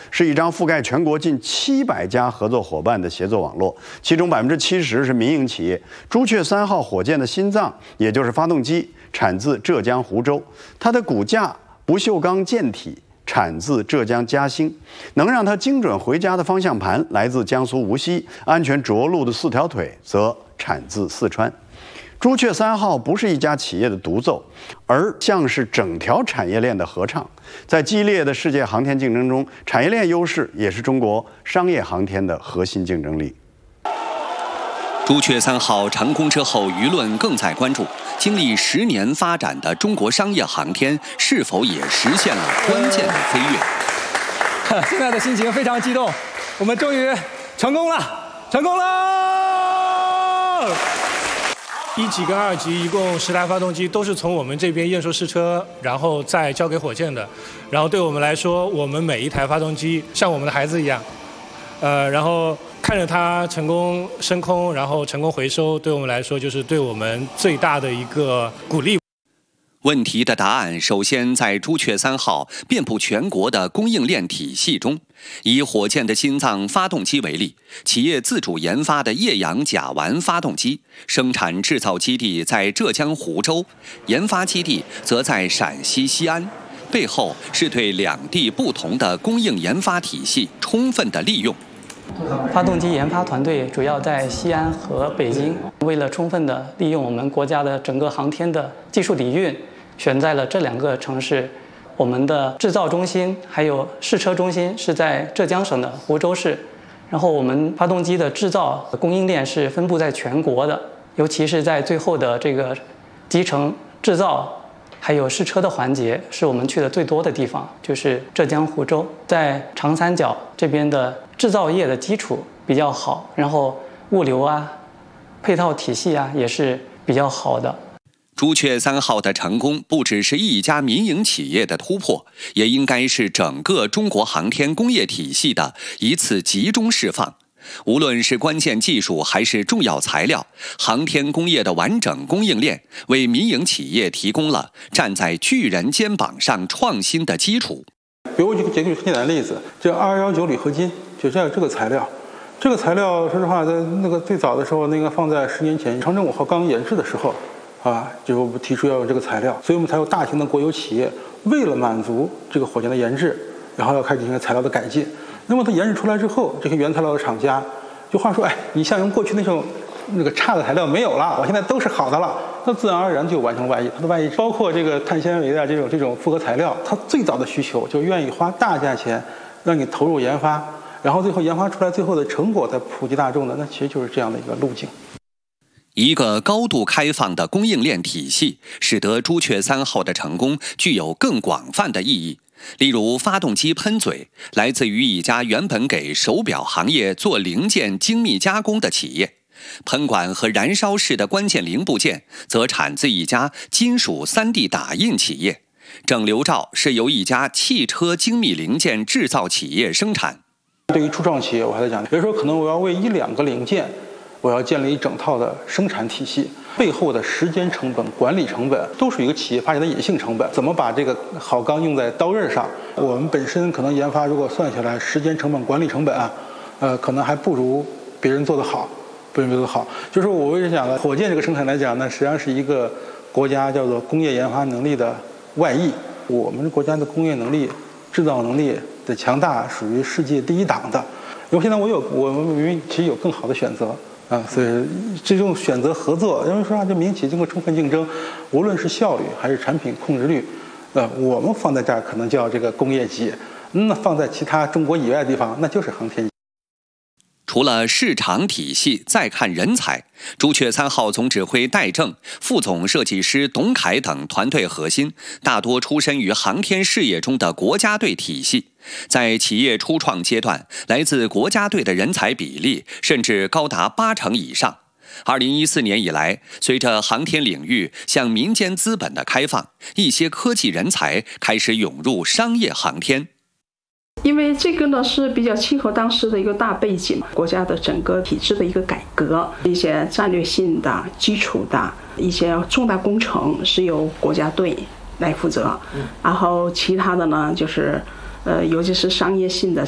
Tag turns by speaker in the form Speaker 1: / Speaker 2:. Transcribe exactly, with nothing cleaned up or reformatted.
Speaker 1: 是一张覆盖全国近七百家合作伙伴的协作网络，其中百分之七十是民营企业。朱雀三号火箭的心脏，也就是发动机，产自浙江湖州，它的骨架不锈钢舰体产自浙江嘉兴，能让它精准回家的方向盘来自江苏无锡，安全着陆的四条腿则产自四川。朱雀三号不是一家企业的独奏，而像是整条产业链的合唱。在激烈的世界航天竞争中，产业链优势也是中国商业航天的核心竞争力。
Speaker 2: 朱雀三号成功之后，舆论更在关注，经历十年发展的中国商业航天是否也实现了关键的飞跃？
Speaker 3: 现在的心情非常激动，我们终于成功了，成功了！
Speaker 4: 一级跟二级一共十台发动机都是从我们这边验收试车，然后再交给火箭的。然后对我们来说，我们每一台发动机像我们的孩子一样，呃，然后看着它成功升空，然后成功回收，对我们来说就是对我们最大的一个鼓励。
Speaker 2: 问题的答案首先在朱雀三号遍布全国的供应链体系中。以火箭的心脏发动机为例，企业自主研发的液氧甲烷发动机生产制造基地在浙江湖州，研发基地则在陕西西安，背后是对两地不同的供应研发体系充分的利用。
Speaker 5: 发动机研发团队主要在西安和北京，为了充分的利用我们国家的整个航天的技术底蕴，选在了这两个城市。我们的制造中心还有试车中心是在浙江省的湖州市，然后我们发动机的制造供应链是分布在全国的，尤其是在最后的这个集成制造还有试车的环节，是我们去的最多的地方，就是浙江湖州。在长三角这边的制造业的基础比较好，然后物流啊、配套体系啊也是比较好的。
Speaker 2: 朱雀三号的成功不只是一家民营企业的突破，也应该是整个中国航天工业体系的一次集中释放。无论是关键技术还是重要材料，航天工业的完整供应链为民营企业提供了站在巨人肩膀上创新的基础。
Speaker 6: 比如我举个简单的例子，这二一九铝合金就这样这个材料，这个材料说实话，在那个最早的时候，那个放在十年前长征五号刚研制的时候。啊，就提出要用这个材料，所以我们才有大型的国有企业为了满足这个火箭的研制，然后要开始进行材料的改进。那么它研制出来之后，这些原材料的厂家，就话说，哎，你像用过去那种那个差的材料没有了，我现在都是好的了，那自然而然就完成外溢。它的外溢包括这个碳纤维的这种这种复合材料，它最早的需求就愿意花大价钱让你投入研发，然后最后研发出来最后的成果再普及大众的，那其实就是这样的一个路径。
Speaker 2: 一个高度开放的供应链体系，使得朱雀三号的成功具有更广泛的意义。例如，发动机喷嘴来自于一家原本给手表行业做零件精密加工的企业，喷管和燃烧室的关键零部件则产自一家金属 三 D 打印企业，整流罩是由一家汽车精密零件制造企业生产。
Speaker 6: 对于初创企业，我还在讲，比如说可能我要为一两个零件我要建立一整套的生产体系，背后的时间成本、管理成本都是一个企业发展的隐性成本。怎么把这个好钢用在刀刃上？我们本身可能研发，如果算下来时间成本、管理成本啊，呃，可能还不如别人做得好，不如别人做得好。就是我为什么讲呢？火箭这个生产来讲呢，实际上是一个国家叫做工业研发能力的外溢。我们国家的工业能力、制造能力的强大，属于世界第一档的。因为现在我有，我们明明其实有更好的选择。啊，所以这种选择合作，因为说啊，这民营企业经过充分竞争，无论是效率还是产品控制率，呃，我们放在这儿可能叫这个工业级，那放在其他中国以外的地方，那就是航天。
Speaker 2: 除了市场体系，再看人才，朱雀三号总指挥戴正、副总设计师董凯等团队核心，大多出身于航天事业中的国家队体系。在企业初创阶段，来自国家队的人才比例甚至高达八成以上。二零一四年以来，随着航天领域向民间资本的开放，一些科技人才开始涌入商业航天。
Speaker 7: 因为这个呢是比较契合当时的一个大背景，国家的整个体制的一个改革，一些战略性的、基础的一些重大工程是由国家队来负责，然后其他的呢就是。呃，尤其是商业性的